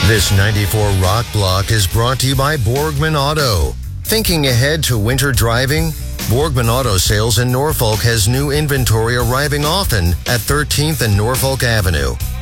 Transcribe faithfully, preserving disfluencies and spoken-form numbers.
This ninety-four Rock Block is brought to you by Borgman Auto. Thinking ahead to winter driving? Borgman Auto Sales in Norfolk has new inventory arriving often at thirteenth and Norfolk Avenue.